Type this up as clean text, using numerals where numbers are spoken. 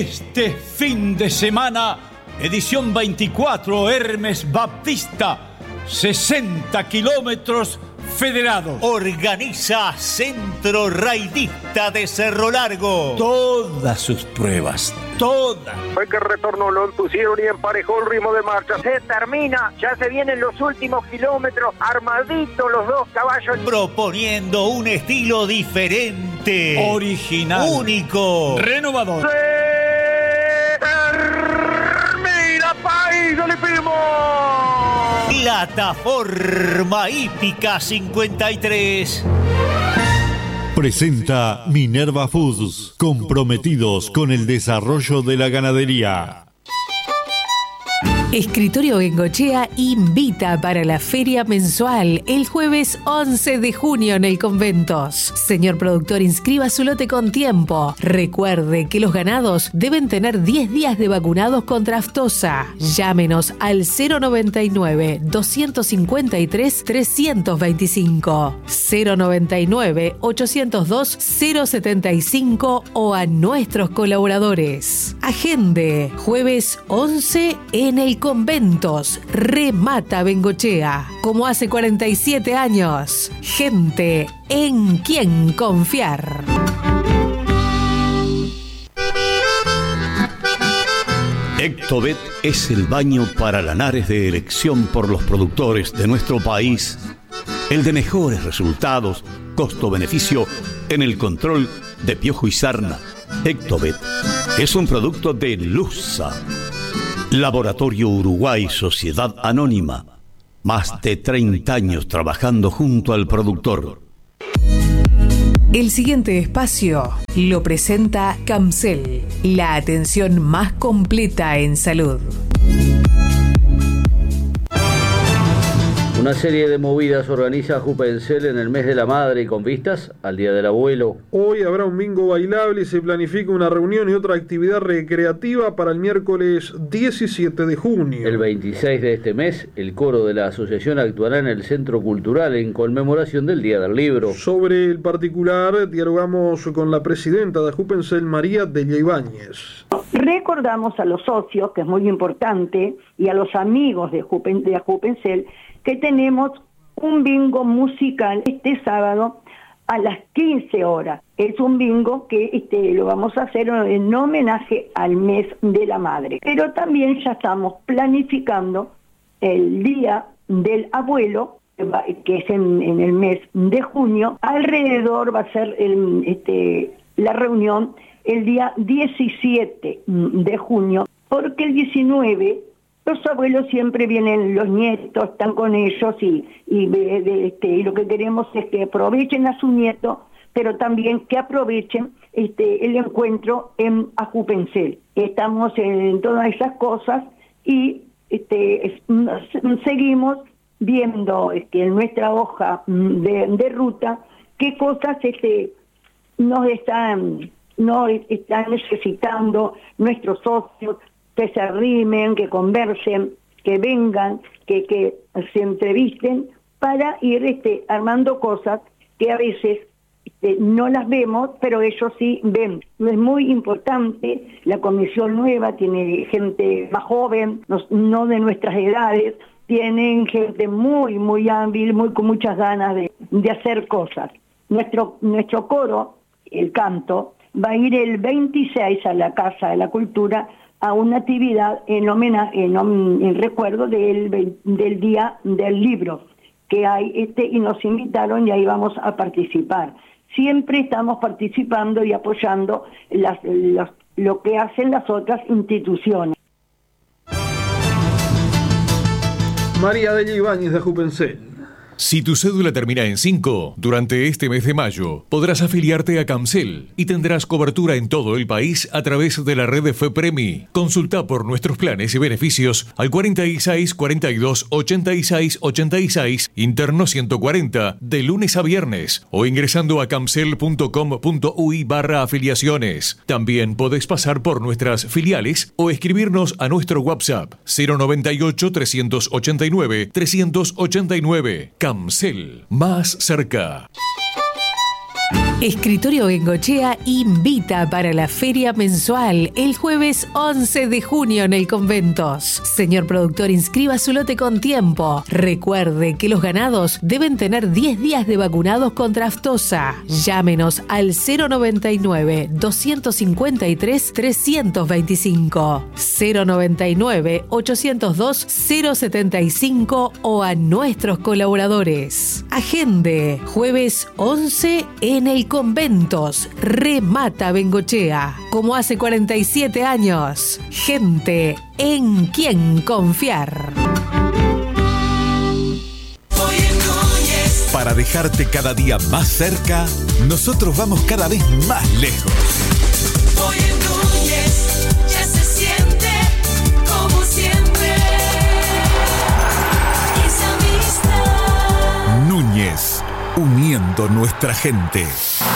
Este fin de semana, edición 24, Hermes Baptista, 60 kilómetros federado. Organiza Centro Raidista de Cerro Largo. Todas sus pruebas, todas. Fue que retornó, lo impusieron y emparejó el ritmo de marcha. Se termina, ya se vienen los últimos kilómetros, armaditos los dos caballos. Proponiendo un estilo diferente, original, único, renovador. ¡Se termina, país Olimpismo! Plataforma Hípica 53 presenta Minerva Foods, comprometidos con el desarrollo de la ganadería. Escritorio Bengochea invita para la feria mensual el jueves 11 de junio en el Conventos. Señor productor, inscriba su lote con tiempo. Recuerde que los ganados deben tener 10 días de vacunados contra aftosa. Llámenos al 099-253-325, 099-802-075 o a nuestros colaboradores. Agende, jueves 11 en el Conventos. Remata Bengochea, como hace 47 años. Gente en quien confiar. Ectobet es el baño para lanares de elección por los productores de nuestro país. El de mejores resultados, costo-beneficio en el control de piojo y sarna. Ectobet es un producto de Lusa. Laboratorio Uruguay Sociedad Anónima. Más de 30 años trabajando junto al productor. El siguiente espacio lo presenta Camsel, la atención más completa en salud. Una serie de movidas organiza Jupencel en el mes de la madre y con vistas al Día del Abuelo. Hoy habrá un bingo bailable y se planifica una reunión y otra actividad recreativa para el miércoles 17 de junio. El 26 de este mes, el coro de la asociación actuará en el Centro Cultural en conmemoración del Día del Libro. Sobre el particular, dialogamos con la presidenta de Jupencel, María Delia Ibáñez. Recordamos a los socios, que es muy importante, y a los amigos de Jupencel, que tenemos un bingo musical este sábado a las 15 horas. Es un bingo que lo vamos a hacer en homenaje al mes de la madre. Pero también ya estamos planificando el Día del Abuelo, que es en el mes de junio. Alrededor va a ser la reunión el día 17 de junio, porque el 19... los abuelos siempre vienen, los nietos están con ellos y lo que queremos es que aprovechen a su nieto, pero también que aprovechen el encuentro en Jupencel. Estamos en todas esas cosas y seguimos viendo en nuestra hoja de ruta qué cosas nos están necesitando nuestros socios, que se arrimen, que conversen, que vengan, que se entrevisten para ir armando cosas que a veces no las vemos, pero ellos sí ven. Es muy importante, la comisión nueva tiene gente más joven, no de nuestras edades, tienen gente muy, muy hábil, con muchas ganas de hacer cosas. Nuestro coro, el canto, va a ir el 26 a la Casa de la Cultura a una actividad en homenaje, en recuerdo del Día del Libro que hay, y nos invitaron y ahí vamos a participar. Siempre estamos participando y apoyando lo que hacen las otras instituciones. María Delia Ibáñez de Jupencel. Si tu cédula termina en 5, durante este mes de mayo podrás afiliarte a Camsel y tendrás cobertura en todo el país a través de la red de FEPREMI. Consulta por nuestros planes y beneficios al 46 42 86 86, interno 140, de lunes a viernes, o ingresando a camsel.com.uy/afiliaciones. También podés pasar por nuestras filiales o escribirnos a nuestro WhatsApp 098 389 389. Camsel, más cerca. Escritorio Bengochea invita para la feria mensual el jueves 11 de junio en el Conventos. Señor productor, inscriba su lote con tiempo. Recuerde que los ganados deben tener 10 días de vacunados contra aftosa. Llámenos al 099-253-325, 099-802-075 o a nuestros colaboradores. Agende, jueves 11 en el Conventos. Remata Bengochea, como hace 47 años. Gente en quien confiar. Para dejarte cada día más cerca, nosotros vamos cada vez más lejos. Hoy en Núñez ya se siente como siempre. Esa amistad. Núñez, uniendo nuestra gente.